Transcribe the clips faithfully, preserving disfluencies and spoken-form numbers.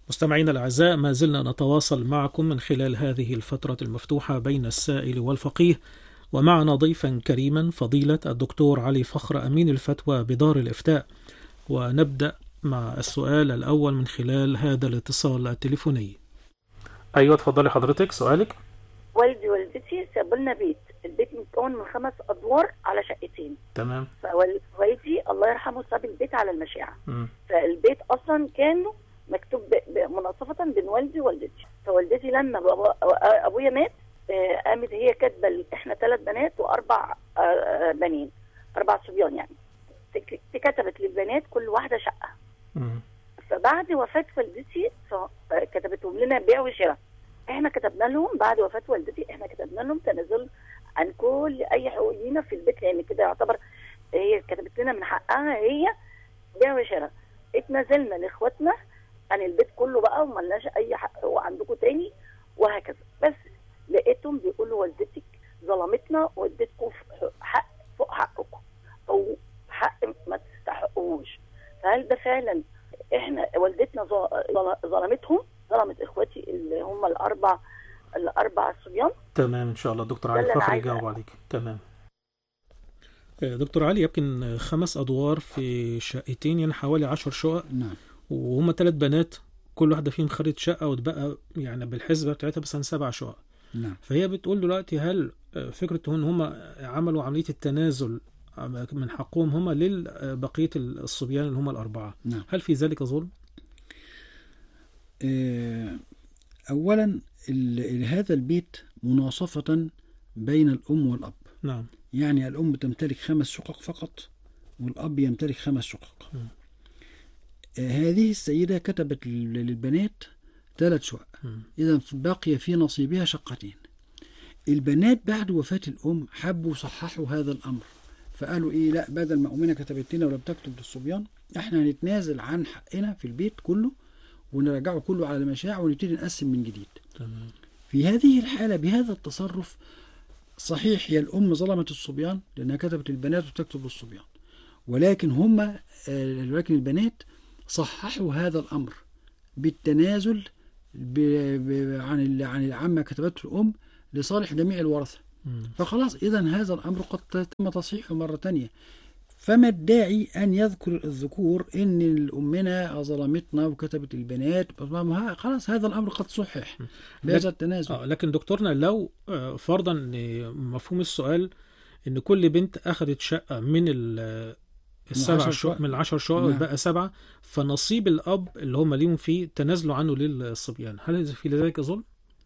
مستمعينا الأعزاء، ما زلنا نتواصل معكم من خلال هذه الفترة المفتوحة بين السائل والفقيه، ومعنا ضيفا كريما فضيلة الدكتور علي فخر أمين الفتوى بدار الإفتاء. ونبدأ مع السؤال الأول من خلال هذا الاتصال التليفوني. أيوة، تفضلي حضرتك سؤالك. والدي ووالدتي سابوا لنا بيت، البيت مكون من خمس أدوار على شقتين. تمام. فوالدي الله يرحمه ساب البيت على المشيعة. م. فالبيت أصلا كان مكتوب مناصفة بين والدي ووالدتي. فوالدتي لما بابا أبويا مات قامت هي كاتبة احنا ثلاث بنات وأربع بنين، أربع صبيان يعني. كتبت للبنات كل واحدة شقة. م. فبعد وفاة والدتي كتبتهم لنا بيع وشراء. احنا كتبنا لهم بعد وفاة والدتي، احنا كتبنا لهم تنازل عن كل اي حقوق لينا في البيت، لان كده يعتبر هي كتبت لنا من حقها هي بيع وشراء. اتنازلنا لاخواتنا عن البيت كله بقى وملناش اي حق وعندكم تاني وهكذا. بس لقيتهم بيقولوا والدتك ظلمتنا واديتكم حق فوق حقكم او حق ما تستحقوش. فهل ده فعلا احنا والدتنا ظلمتهم، ظلمت اخواتي اللي هم الاربع الاربع صبيان؟ تمام، ان شاء الله دكتور علي فخر يجاوب عليك. تمام. دكتور علي، يمكن خمس ادوار في شقتين يعني حوالي عشر شقق. نعم. وهم ثلاث بنات، كل واحده فيهم خدت شقه وتبقى يعني بالحسبه بتاعتها بس سبع شقق. نعم. فهي بتقول دلوقتي هل فكره ان هم عملوا عمليه التنازل من حقهم هم لبقيه الصبيان اللي هم الاربعه؟ نعم. هل في ذلك ظلم؟ اولا هذا البيت مناصفه بين الام والاب. نعم. يعني الام تمتلك خمس شقق فقط والاب يمتلك خمس شقق. م. هذه السيده كتبت للبنات ثلاث شقق، اذا بقي في نصيبها شقتين. البنات بعد وفاه الام حبوا صححوا هذا الامر، فقالوا ايه، لا بدل ما امنا كتبت لنا ولم تكتب للصبيان، احنا هنتنازل عن حقنا في البيت كله ونرجعه كله على المشاع ونبتدي نقسم من جديد. تمام. في هذه الحالة بهذا التصرف صحيح هي الأم ظلمت الصبيان لأنها كتبت البنات وتكتب للصبيان، ولكن هم ولكن البنات صححوا هذا الأمر بالتنازل ب... ب... عن عن العامة كتبته الأم لصالح جميع الورثة. فخلاص إذن هذا الأمر قد تم تصحيحه مرة تانية. فما الداعي أن يذكر الذكور إن الأمنا ظلمتنا وكتبت البنات؟ خلاص هذا الأمر قد صحح بهذا التنازل. آه لكن دكتورنا لو فرضا مفهوم السؤال إن كل بنت أخذت شقة من السبع شقق من العشر شقق بقى سبعة، فنصيب الأب اللي هم ليهم فيه تنازلوا عنه للصبيان، هل في ذلك ظلم؟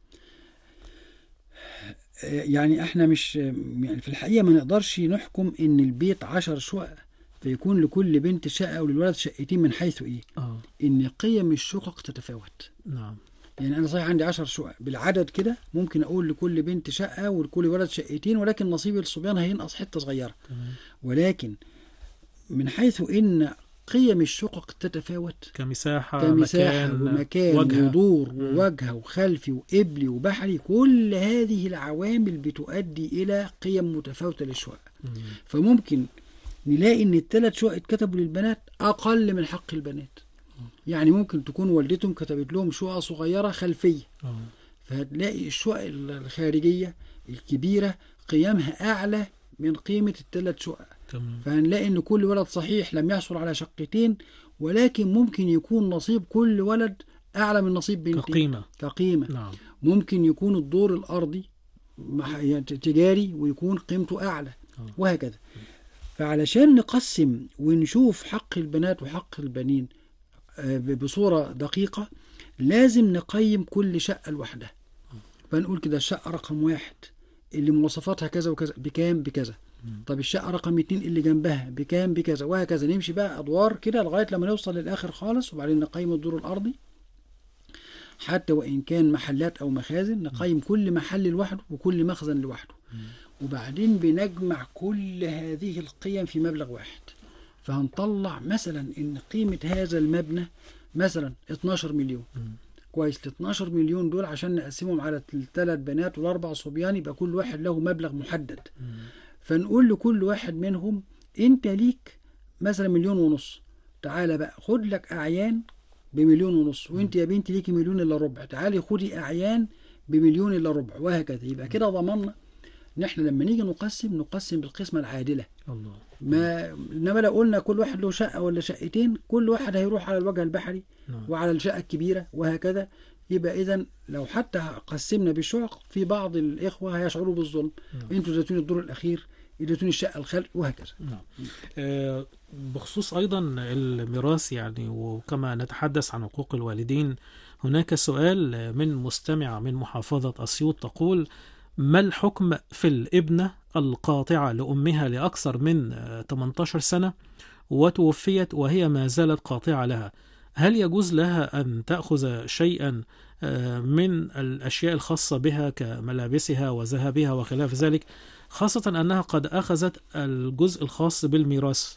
يعني احنا مش يعني في الحقيقة ما نقدرش نحكم ان البيت عشر شقق فيكون لكل بنت شقة وللولد شقتين، من حيث ايه؟ آه. ان قيم الشقق تتفاوت. نعم. يعني انا صحيح عندي عشر شقق بالعدد كده، ممكن اقول لكل بنت شقة ولكل ولد شقتين، ولكن نصيب الصبيان هينقص حتة صغيرة. تمام. ولكن من حيث ان قيم الشقق تتفاوت كمساحة كمساحة مكان ومكان وجهة. ودور ووجهة وخلفي وقبلي وبحري، كل هذه العوامل بتؤدي إلى قيم متفاوتة للشقق. فممكن نلاقي إن الثلاث شقق اتكتبوا للبنات أقل من حق البنات. يعني ممكن تكون والدتهم كتبت لهم شقة صغيرة خلفية، فهتلاقي الشقق الخارجية الكبيرة قيمها أعلى من قيمة الثلاث شقق. فهنلاقي ان كل ولد صحيح لم يحصل على شقتين، ولكن ممكن يكون نصيب كل ولد اعلى من نصيب بنتين كقيمة. كقيمة. نعم. ممكن يكون الدور الارضي تجاري ويكون قيمته اعلى. أوه. وهكذا. فعلشان نقسم ونشوف حق البنات وحق البنين بصورة دقيقة لازم نقيم كل شقة لوحدها. فنقول كده الشقة رقم واحد اللي مواصفاتها كذا وكذا بكام بكذا، طب الشقة رقم اتنين اللي جنبها بكام بكذا، وهكذا نمشي بقى أدوار كده لغاية لما نوصل للآخر خالص، وبعدين نقيم الدور الأرضي حتى وإن كان محلات أو مخازن، نقيم كل محل لوحده وكل مخزن لوحده، وبعدين بنجمع كل هذه القيم في مبلغ واحد. فهنطلع مثلا إن قيمة هذا المبنى مثلا اتناشر مليون. كويس، ال اتناشر مليون دول عشان نقسمهم على الثلاث بنات والأربع صبيان يبقى كل واحد له مبلغ محدد. فنقول لكل واحد منهم انت ليك مثلا مليون ونص، تعالى بقى خد لك اعيان بمليون ونص، وانت يا بنتي ليكي مليون الا ربع، تعالي خدي اعيان بمليون الا ربع، وهكذا. يبقى كده ضمننا نحن لما نيجي نقسم نقسم بالقسمه العادله. الله. ما انما لو قلنا كل واحد له شقه ولا شقتين، كل واحد هيروح على الوجه البحري نعم. وعلى الشقه الكبيره وهكذا. يبقى اذا لو حتى قسمنا بالشقق، في بعض الاخوه هيشعروا بالظلم. نعم. انتوا اديتوني الدور الاخير، اديتوني الشقه الخلف وهكذا. نعم. آه بخصوص ايضا الميراث يعني، وكما نتحدث عن حقوق الوالدين، هناك سؤال من مستمع من محافظة أسيوط تقول: ما الحكم في الابنة القاطعة لأمها لأكثر من ثمانية عشر سنة وتوفيت وهي ما زالت قاطعة لها؟ هل يجوز لها أن تأخذ شيئا من الأشياء الخاصة بها كملابسها وذهبها وخلاف ذلك، خاصة أنها قد أخذت الجزء الخاص بالميراث؟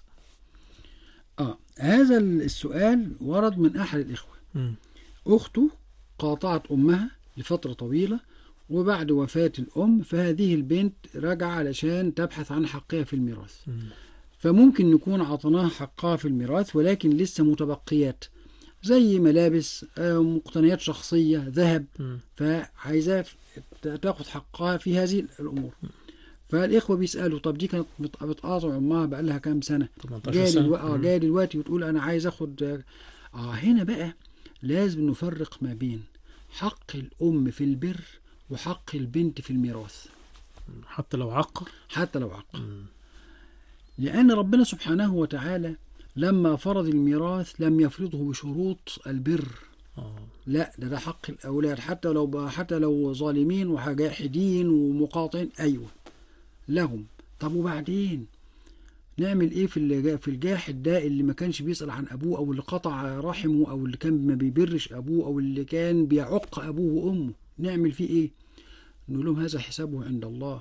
آه هذا السؤال ورد من أحد الإخوة. م. أخته قاطعت أمها لفترة طويلة، وبعد وفاة الأم فهذه البنت رجع علشان تبحث عن حقها في الميراث. م. فممكن نكون عطناها حقها في الميراث، ولكن لسه متبقيات زي ملابس، مقتنيات شخصية، ذهب، فعايزاه تاخد حقها في هذه الأمور. فالإخوة بيسألوا: طب دي كانت بتقاطع أمها بقى لها كام سنة، جاي الو... جاي دلوقتي وتقول أنا عايز أخد. آه هنا بقى لازم نفرق ما بين حق الأم في البر وحق البنت في الميراث، حتى لو عق حتى لو عق لأن ربنا سبحانه وتعالى لما فرض الميراث لم يفرضه بشروط البر. آه. لا، ده ده حق الأولاد، حتى لو حتى لو ظالمين وجاحدين ومقاطعين، أيوة لهم. طب وبعدين نعمل ايه في في الجاحد ده اللي ما كانش بيسأل عن ابوه، او اللي قطع رحمه، او اللي كان ما بيبرش ابوه، او اللي كان بيعق ابوه وامه؟ نعمل فيه ايه؟ نقول لهم هذا حسابه عند الله.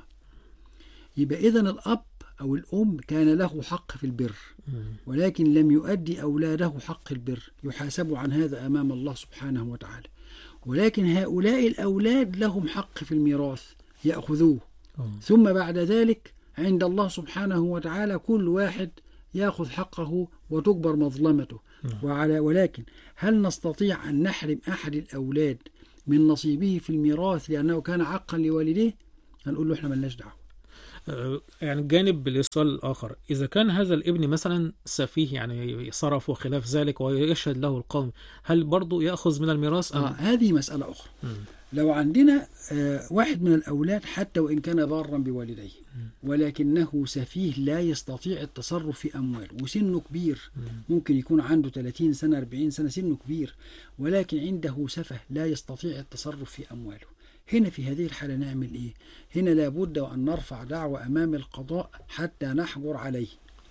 يبقى اذا الاب او الام كان له حق في البر، ولكن لم يؤدي اولاده حق البر، يحاسبوا عن هذا امام الله سبحانه وتعالى. ولكن هؤلاء الاولاد لهم حق في الميراث ياخذوه، ثم بعد ذلك عند الله سبحانه وتعالى كل واحد يأخذ حقه وتكبر مظلمته. وعلى ولكن هل نستطيع أن نحرم أحد الأولاد من نصيبه في الميراث لأنه كان عقا لوالديه؟ هنقول له احنا ملناش دعوة. يعني جانب للسؤال الآخر: إذا كان هذا الابن مثلا سفيه، يعني صرف وخلاف ذلك ويشهد له القوم، هل برضو يأخذ من الميراث؟ آه هذه مسألة أخرى. م. لو عندنا آه واحد من الأولاد حتى وإن كان بارا بوالديه، ولكنه سفيه لا يستطيع التصرف في أمواله وسنه كبير، ممكن يكون عنده ثلاثين سنة أربعين سنة، سنه كبير، ولكن عنده سفه لا يستطيع التصرف في أمواله. هنا في هذه الحالة نعمل إيه؟ هنا لابد أن نرفع دعوة أمام القضاء حتى نحجر عليه.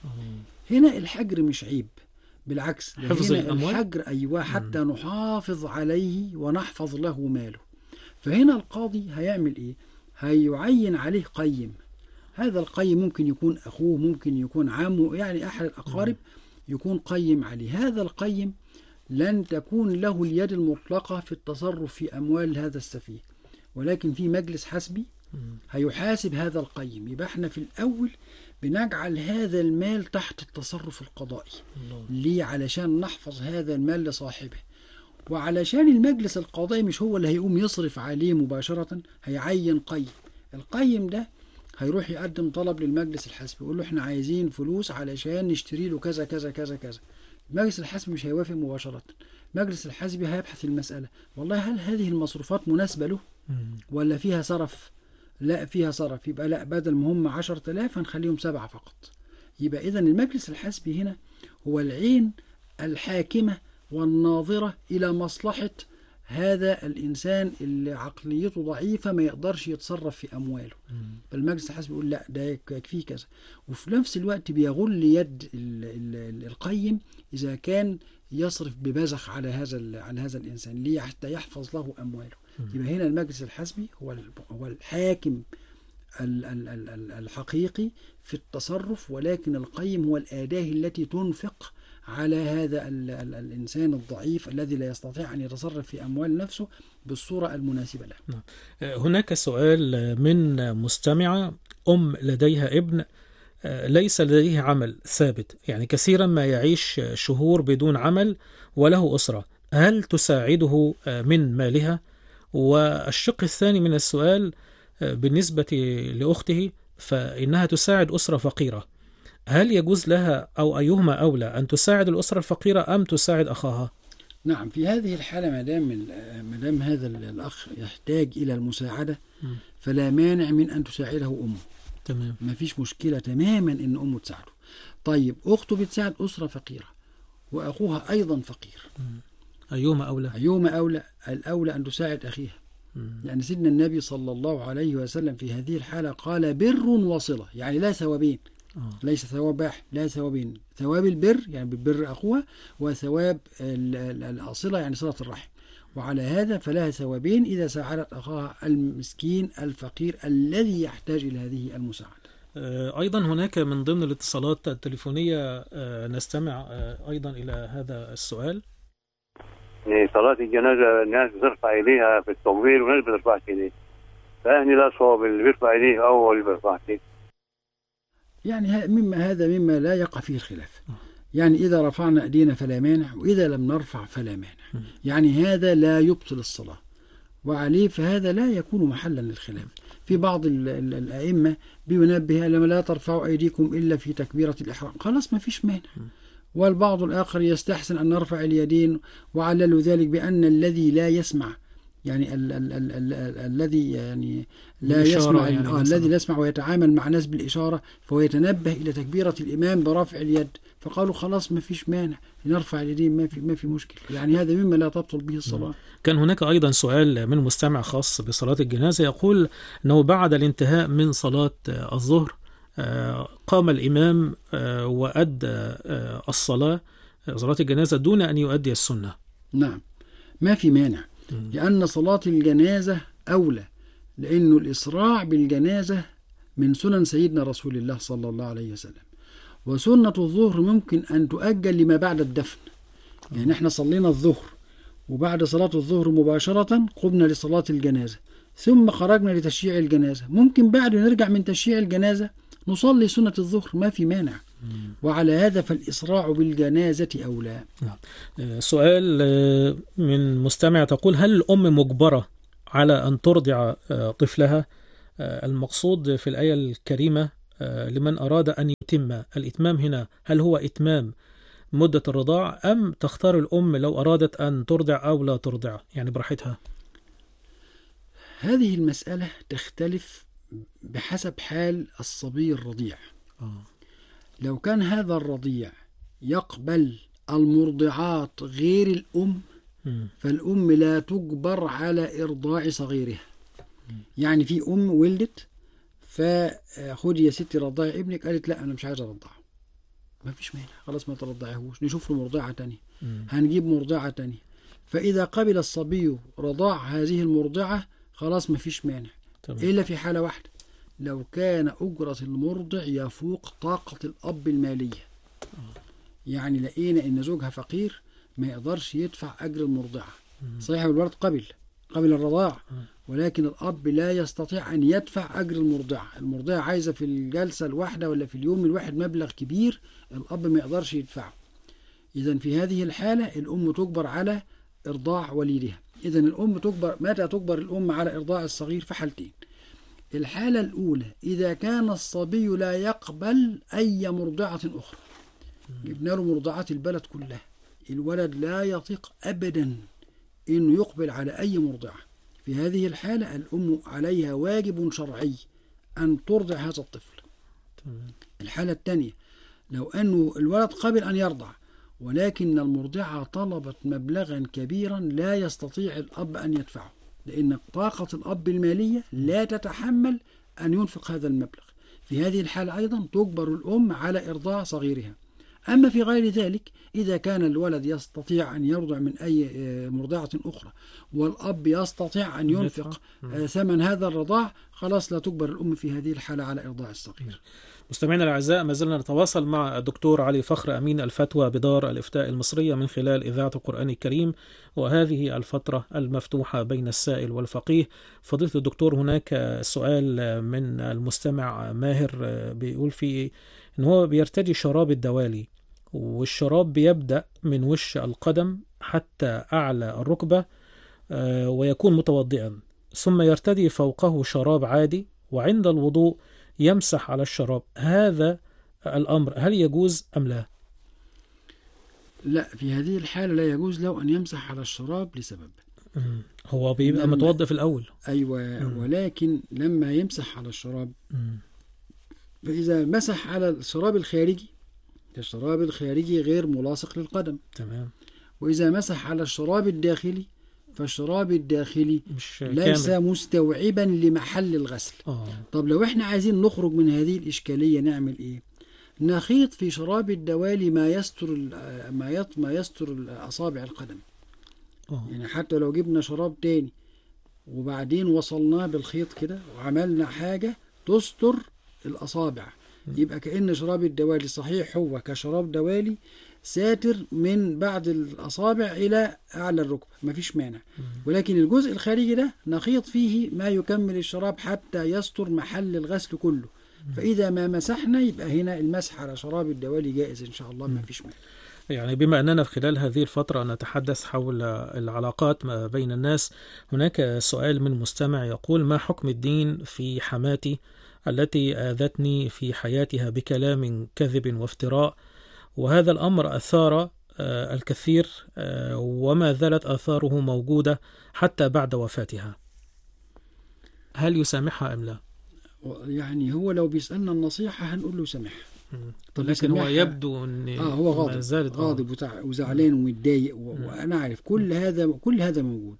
هنا الحجر مش عيب، بالعكس، حفظ الأموال؟ الحجر أيوة، حتى مم. نحافظ عليه ونحفظ له ماله. فهنا القاضي هيعمل إيه؟ هيعين عليه قيم. هذا القيم ممكن يكون أخوه، ممكن يكون عمه، يعني أحد الأقارب يكون قيم عليه. هذا القيم لن تكون له اليد المطلقة في التصرف في أموال هذا السفيه، ولكن في مجلس حسبي هيحاسب هذا القيم. يبقى احنا في الأول بنجعل هذا المال تحت التصرف القضائي. ليه؟ علشان نحفظ هذا المال لصاحبه، وعلشان المجلس القضائي مش هو اللي هيقوم يصرف عليه مباشرة، هيعين قيم. القيم ده هيروح يقدم طلب للمجلس الحسبي، يقول له احنا عايزين فلوس علشان نشتري له كذا كذا كذا كذا. المجلس الحسبي مش هيوافق مباشرة، المجلس الحسبي هيبحث المسألة، والله هل هذه المصروفات مناسبة له ولا فيها صرف؟ لا فيها صرف، يبقى لا، بدل ما هم عشرة آلاف هنخليهم سبعة فقط. يبقى إذن المجلس الحسبي هنا هو العين الحاكمة والناظرة إلى مصلحة هذا الإنسان اللي عقليته ضعيفة ما يقدرش يتصرف في أمواله. فالمجلس الحسبي يقول لا، ده يكفيه كذا، وفي نفس الوقت بيغل يد ال ال القيم إذا كان يصرف ببذخ على هذا على هذا الإنسان، ليه؟ حتى يحفظ له أمواله. يبقى هنا المجلس الحسبي هو هو الحاكم الحقيقي في التصرف، ولكن القيم هو الأداة التي تنفق على هذا ال ال الإنسان الضعيف الذي لا يستطيع أن يتصرف في أموال نفسه بالصورة المناسبة له. هناك سؤال من مستمعة: أم لديها ابن ليس لديه عمل ثابت، يعني كثيرا ما يعيش شهور بدون عمل وله أسرة، هل تساعده من مالها؟ والشق الثاني من السؤال بالنسبة لأخته، فإنها تساعد أسرة فقيرة، هل يجوز لها أو أيهما أولى أن تساعد الأسرة الفقيرة أم تساعد أخاها؟ نعم، في هذه الحالة ما دام ما دام هذا الأخ يحتاج إلى المساعدة فلا مانع من أن تساعده أمه. تمام، ما فيش مشكلة تماما إن أمه تساعده. طيب أخته بتساعد أسرة فقيرة وأخوها أيضا فقير، أيهما أولى؟ أيهما أولى؟ الأولى أن تساعد أخيها. يعني سيدنا النبي صلى الله عليه وسلم في هذه الحالة قال بر وصلة، يعني لا ثوابين، ليس ثواب واحد، لا ثوابين، ثواب البر يعني بالبر أخوها، وثواب الصلة يعني صلة الرحم. وعلى هذا فلها ثوابين إذا ساعدت أخاها المسكين الفقير الذي يحتاج إلى هذه المساعدة. أيضا هناك من ضمن الاتصالات التليفونية نستمع أيضا إلى هذا السؤال. صلاة الجنازة الناس بترفع إليها في التكبير وناس بترفعش إليه، فأهني لا صواب اللي بيرفع إليه أو اللي بيرفعش. يعني مما هذا مما لا يقع فيه الخلاف. يعني إذا رفعنا أيدينا فلا مانع، وإذا لم نرفع فلا مانع. يعني هذا لا يبطل الصلاة، وعليه فهذا لا يكون محلا للخلاف. في بعض ال ال الأئمة بينبه لما لا ترفعوا أيديكم إلا في تكبيرة الإحرام، خلاص ما فيش مانع. والبعض الآخر يستحسن أن نرفع اليدين، وعللوا ذلك بأن الذي لا يسمع، يعني ال ال ال ال ال الذي يعني لا يسمع، يعني آه الذي لا يسمع ويتعامل مع الناس بالإشارة، فهو يتنبه إلى تكبيرة الإمام برفع اليد، فقالوا خلاص ما فيش مانع نرفع اليدين، ما في ما في مشكلة. يعني هذا مما لا تبطل به الصلاة. كان هناك أيضا سؤال من مستمع خاص بصلاة الجنازة، يقول أنه بعد الانتهاء من صلاة الظهر قام الإمام وأدى الصلاة صلاة الجنازة دون أن يؤدي السنة. نعم، ما في مانع، لأن صلاة الجنازة أولى، لأنه الإسراع بالجنازة من سنن سيدنا رسول الله صلى الله عليه وسلم. وسنة الظهر ممكن أن تؤجل لما بعد الدفن. يعني احنا صلينا الظهر وبعد صلاة الظهر مباشرة قمنا لصلاة الجنازة، ثم خرجنا لتشييع الجنازة، ممكن بعد نرجع من تشييع الجنازة نصلي سنة الظهر، ما في مانع. وعلى هذا فالإسراع بالجنازة أولى. سؤال من مستمع تقول: هل الأم مجبرة على أن ترضع طفلها؟ المقصود في الآية الكريمة لمن أراد أن يتم، الإتمام هنا هل هو إتمام مدة الرضاع أم تختار الأم لو أرادت أن ترضع أو لا ترضع، يعني براحتها؟ هذه المسألة تختلف بحسب حال الصبي الرضيع. آه. لو كان هذا الرضيع يقبل المرضعات غير الأم م. فالأم لا تجبر على إرضاع صغيرها. م. يعني في أم ولدت فخدي يا ستي رضعي ابنك، قالت لا أنا مش عايزة أرضعه، ما فيش مانع، خلاص ما ترضعيهوش، نشوف له مرضعة تانية، م. هنجيب مرضعة تانية. فإذا قبل الصبي رضاع هذه المرضعة خلاص ما فيش مانع. طبعا. إلا في حالة واحدة، لو كان أجرة المرضع يفوق طاقة الأب المالية. يعني لقينا إن زوجها فقير ما يقدرش يدفع أجر المرضعة، صحيح الولد قبل قبل الرضاع، ولكن الأب لا يستطيع أن يدفع أجر المرضعة. المرضعة عايزة في الجلسة الواحدة ولا في اليوم الواحد مبلغ كبير، الأب ما يقدرش يدفعه. إذن في هذه الحالة الأم تجبر على إرضاع وليدها. إذن الأم تجبر، متى تجبر الأم على إرضاع الصغير؟ في حالتين. الحالة الأولى إذا كان الصبي لا يقبل أي مرضعة أخرى، جبنا له مرضعات البلد كلها، الولد لا يطيق أبدا إنه يقبل على أي مرضعة، في هذه الحالة الأم عليها واجب شرعي أن ترضع هذا الطفل. الحالة الثانية لو أنه الولد قبل أن يرضع ولكن المرضعة طلبت مبلغا كبيرا لا يستطيع الأب أن يدفعه، لأن طاقة الأب المالية لا تتحمل أن ينفق هذا المبلغ، في هذه الحالة أيضا تجبر الأم على إرضاع صغيرها. أما في غير ذلك إذا كان الولد يستطيع أن يرضع من أي مرضعة أخرى والأب يستطيع أن ينفق ثمن هذا الرضاع، خلاص لا تجبر الأم في هذه الحالة على إرضاع الصغير. مستمعينا الأعزاء، ما زلنا نتواصل مع الدكتور علي فخر أمين الفتوى بدار الإفتاء المصرية من خلال إذاعة القرآن الكريم، وهذه الفترة المفتوحة بين السائل والفقيه. فضيلة الدكتور، هناك سؤال من المستمع ماهر بيقول فيه إن هو بيرتدي شراب الدوالي، والشراب بيبدأ من وش القدم حتى أعلى الركبة ويكون متوضئا، ثم يرتدي فوقه شراب عادي، وعند الوضوء يمسح على الشراب، هذا الأمر هل يجوز أم لا؟ لا، في هذه الحالة لا يجوز له أن يمسح على الشراب لسبب. مم. هو بيبقى متوضئ في الأول. أيوة. مم. ولكن لما يمسح على الشراب، مم. فإذا مسح على الشراب الخارجي، الشراب الخارجي غير ملاصق للقدم. تمام. وإذا مسح على الشراب الداخلي، فالشراب الداخلي مش ليس كامل. مستوعبا لمحل الغسل. آه. طب لو احنا عايزين نخرج من هذه الإشكالية نعمل إيه؟ نخيط في شراب الدوالي ما يستر ما ما يستر أصابع القدم. أوه. يعني حتى لو جبنا شراب تاني وبعدين وصلناه بالخيط كده وعملنا حاجة تستر الأصابع، يبقى كأن شراب الدوالي صحيح هو كشراب دوالي ساتر من بعد الأصابع إلى أعلى الركبة، مفيش مانع. ولكن الجزء الخارجي ده نخيط فيه ما يكمل الشراب حتى يستر محل الغسل كله. فإذا ما مسحنا يبقى هنا المسح على شراب الدوالي جائز إن شاء الله، مفيش مانع. يعني بما أننا في خلال هذه الفترة نتحدث حول العلاقات ما بين الناس، هناك سؤال من مستمع يقول: ما حكم الدين في حماتي التي آذتني في حياتها بكلام كذب وافتراء، وهذا الأمر أثار الكثير وما زالت آثاره موجودة حتى بعد وفاتها، هل يسامحها أم لا؟ يعني هو لو بيسألنا النصيحة هنقول له سامحها، لكن هو يبدو ان آه هو غاضب غاضب وزعلان ومتضايق، وانا عارف كل هذا كل هذا موجود.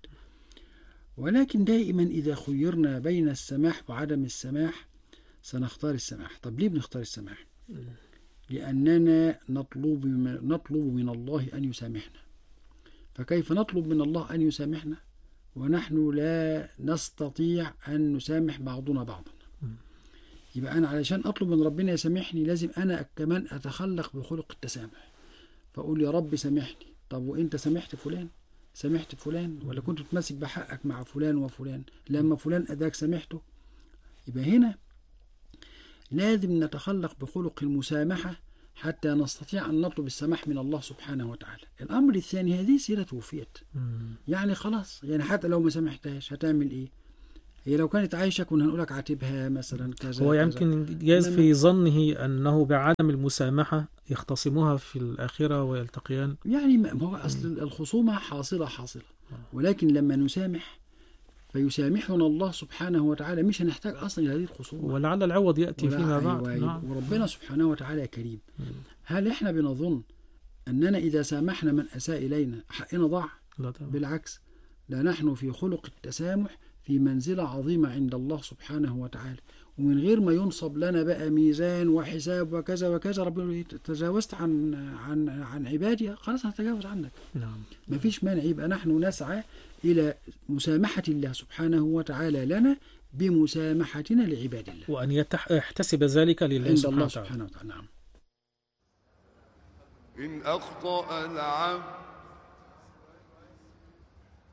ولكن دائما اذا خيرنا بين السماح وعدم السماح سنختار السماح. طب ليه بنختار السماح؟ لاننا نطلب نطلب من الله ان يسامحنا، فكيف نطلب من الله ان يسامحنا ونحن لا نستطيع ان نسامح بعضنا بعضا؟ يبقى أنا علشان أطلب من ربنا يسامحني لازم أنا كمان أتخلق بخلق التسامح، فأقول يا رب سامحني. طب وإنت سامحت فلان؟ سامحت فلان؟ ولا كنت تمسك بحقك مع فلان وفلان؟ لما فلان أداك سامحته؟ يبقى هنا لازم نتخلق بخلق المسامحة حتى نستطيع أن نطلب السماح من الله سبحانه وتعالى. الأمر الثاني، هذه سيرة توفيت، يعني خلاص، يعني حتى لو ما سامحتهاش هتعمل إيه؟ هي لو كانت عايشة كنا هنقولك عاتبها مثلا كذا. هو يمكن جاز في ظنه أنه بعدم المسامحة يختصموها في الآخرة ويلتقيان. يعني ما هو أصل الخصومة حاصلة حاصلة، ولكن لما نسامح فيسامحنا الله سبحانه وتعالى، مش هنحتاج أصلا إلى هذه الخصومة، ولعل العوض يأتي فيما بعد. نعم. وربنا سبحانه وتعالى كريم. هل إحنا بنظن أننا إذا سامحنا من أساء إلينا حقنا ضاع؟ لا طبعا. بالعكس، لا، نحن في خلق التسامح في منزلة عظيمة عند الله سبحانه وتعالى، ومن غير ما ينصب لنا بقى ميزان وحساب وكذا وكذا. ربنا تجاوزت عن عن عن عبادي، خلاص هتجاوز عنك. نعم. ما فيش مانع. يبقى نحن نسعى إلى مسامحة الله سبحانه وتعالى لنا بمسامحتنا لعباد الله، وأن يحتسب ذلك لله عند سبحانه الله وتعالى. سبحانه وتعالى. نعم. إن أخطأ العبد